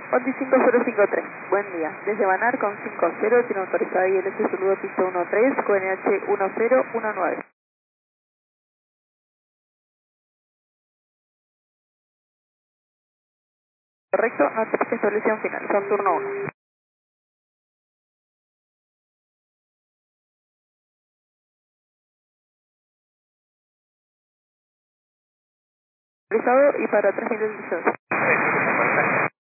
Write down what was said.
Ondi 5053, buen día. Desde Banar con 50, tiene autorizada ILS Zulu pista 13, QNH 1019. Correcto, notificación establección final, son turno 1. Autorizado y para 3000 licencias.